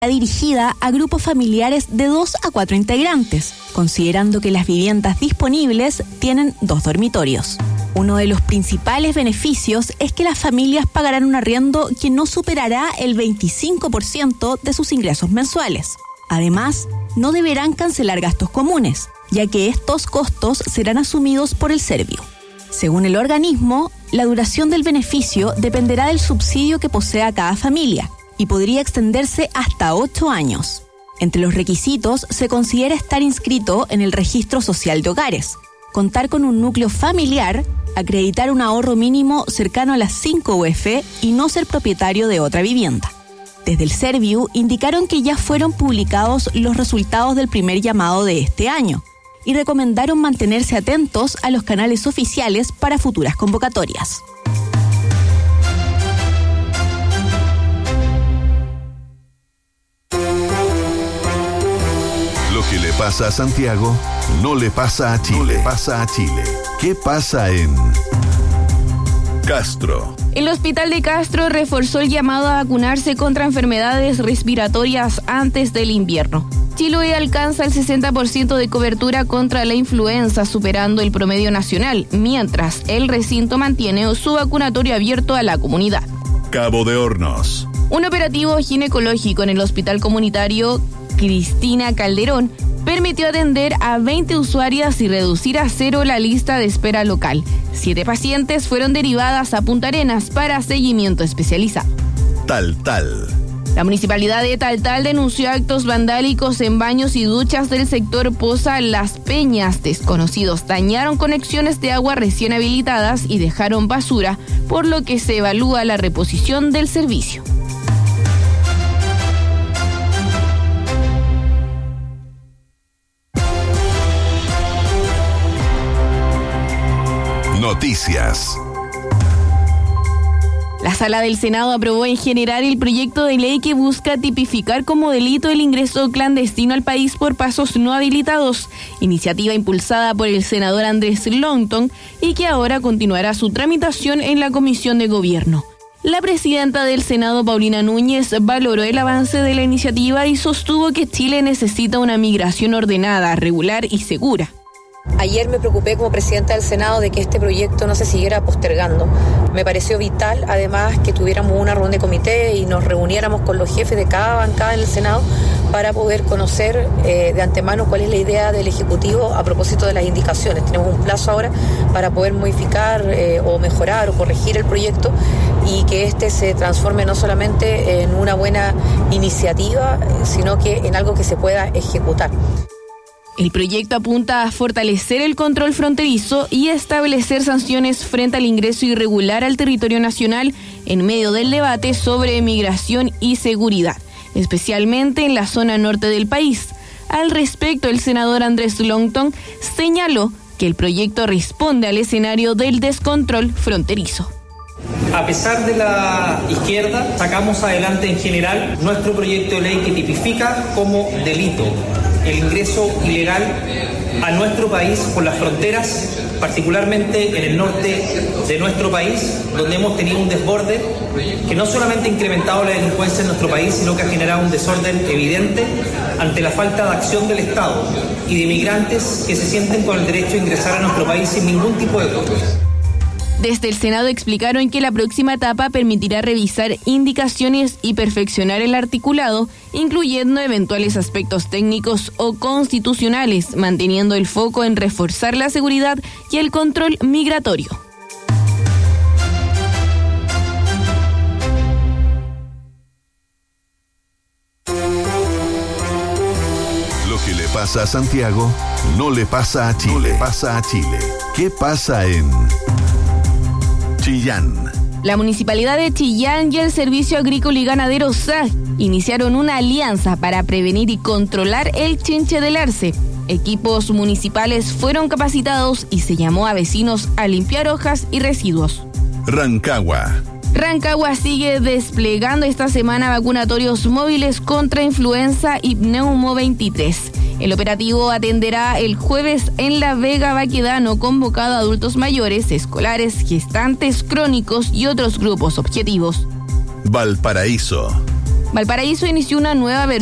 dirigida a grupos familiares de 2 a 4 integrantes, considerando que las viviendas disponibles tienen 2 dormitorios. Uno de los principales beneficios es que las familias pagarán un arriendo que no superará el 25% de sus ingresos mensuales. Además, no deberán cancelar gastos comunes, ya que estos costos serán asumidos por el Serviu. Según el organismo, la duración del beneficio dependerá del subsidio que posea cada familia y podría extenderse hasta 8 años. Entre los requisitos se considera estar inscrito en el Registro Social de Hogares, contar con un núcleo familiar, acreditar un ahorro mínimo cercano a las 5 UF y no ser propietario de otra vivienda. Desde el Serviu indicaron que ya fueron publicados los resultados del primer llamado de este año y recomendaron mantenerse atentos a los canales oficiales para futuras convocatorias. Lo que le pasa a Santiago no le pasa a Chile. ¿Qué pasa en Castro? El Hospital de Castro reforzó el llamado a vacunarse contra enfermedades respiratorias antes del invierno. Chiloé alcanza el 60% de cobertura contra la influenza, superando el promedio nacional, mientras el recinto mantiene su vacunatorio abierto a la comunidad. Cabo de Hornos. Un operativo ginecológico en el Hospital Comunitario Cristina Calderón permitió atender a 20 usuarias y reducir a 0 la lista de espera local. 7 pacientes fueron derivadas a Punta Arenas para seguimiento especializado. Taltal. La municipalidad de Taltal denunció actos vandálicos en baños y duchas del sector Poza Las Peñas. Desconocidos dañaron conexiones de agua recién habilitadas y dejaron basura, por lo que se evalúa la reposición del servicio. Noticias. La Sala del Senado aprobó en general el proyecto de ley que busca tipificar como delito el ingreso clandestino al país por pasos no habilitados, iniciativa impulsada por el senador Andrés Longton y que ahora continuará su tramitación en la Comisión de Gobierno. La presidenta del Senado, Paulina Núñez, valoró el avance de la iniciativa y sostuvo que Chile necesita una migración ordenada, regular y segura. Ayer me preocupé como presidenta del Senado de que este proyecto no se siguiera postergando. Me pareció vital, además, que tuviéramos una reunión de comité y nos reuniéramos con los jefes de cada bancada en el Senado para poder conocer de antemano cuál es la idea del Ejecutivo a propósito de las indicaciones. Tenemos un plazo ahora para poder modificar o mejorar o corregir el proyecto y que este se transforme no solamente en una buena iniciativa, sino que en algo que se pueda ejecutar. El proyecto apunta a fortalecer el control fronterizo y establecer sanciones frente al ingreso irregular al territorio nacional en medio del debate sobre migración y seguridad, especialmente en la zona norte del país. Al respecto, el senador Andrés Longton señaló que el proyecto responde al escenario del descontrol fronterizo. A pesar de la izquierda, sacamos adelante en general nuestro proyecto de ley que tipifica como delito el ingreso ilegal a nuestro país por las fronteras, particularmente en el norte de nuestro país, donde hemos tenido un desborde que no solamente ha incrementado la delincuencia en nuestro país, sino que ha generado un desorden evidente ante la falta de acción del Estado y de inmigrantes que se sienten con el derecho a ingresar a nuestro país sin ningún tipo de costo. Desde el Senado explicaron que la próxima etapa permitirá revisar indicaciones y perfeccionar el articulado, incluyendo eventuales aspectos técnicos o constitucionales, manteniendo el foco en reforzar la seguridad y el control migratorio. Lo que le pasa a Santiago no le pasa a Chile. ¿Qué pasa en Chillán? La Municipalidad de Chillán y el Servicio Agrícola y Ganadero SAG iniciaron una alianza para prevenir y controlar el chinche del arce. Equipos municipales fueron capacitados y se llamó a vecinos a limpiar hojas y residuos. Rancagua sigue desplegando esta semana vacunatorios móviles contra influenza y pneumo 23. El operativo atenderá el jueves en La Vega Baquedano, convocado a adultos mayores, escolares, gestantes crónicos y otros grupos objetivos. Valparaíso. Valparaíso inició una nueva versión